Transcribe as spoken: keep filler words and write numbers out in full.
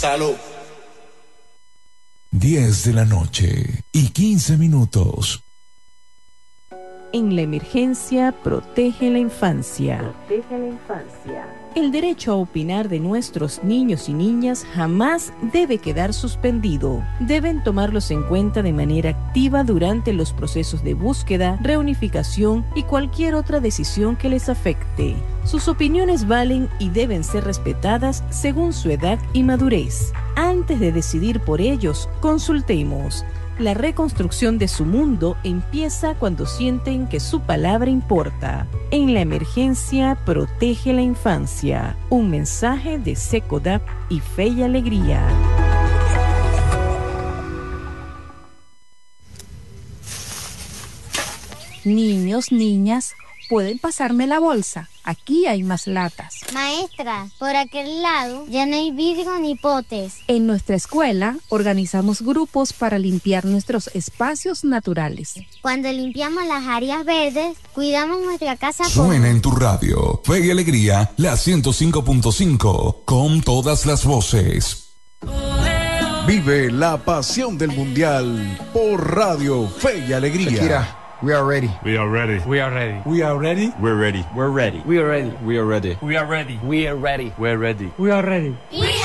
Salud. diez de la noche y quince minutos. En la emergencia, protege la infancia. Protege la infancia. El derecho a opinar de nuestros niños y niñas jamás debe quedar suspendido. Deben tomarlos en cuenta de manera activa durante los procesos de búsqueda, reunificación y cualquier otra decisión que les afecte. Sus opiniones valen y deben ser respetadas según su edad y madurez. Antes de decidir por ellos, consultemos. La reconstrucción de su mundo empieza cuando sienten que su palabra importa. En la emergencia, protege la infancia. Un mensaje de SECODAP y Fe y Alegría. Niños, niñas, ¿pueden pasarme la bolsa? Aquí hay más latas. Maestra, por aquel lado ya no hay vidrio ni potes. En nuestra escuela organizamos grupos para limpiar nuestros espacios naturales. Cuando limpiamos las áreas verdes, cuidamos nuestra casa. Suena en tu radio Fe y Alegría, la ciento cinco punto cinco, con todas las voces. Vive la pasión del Mundial por Radio Fe y Alegría. Shakira. We are ready. We are ready. We are ready. We are ready. We're ready. We're ready. We are ready. We are ready. We are ready. We are ready. We're ready. We're ready. We are ready.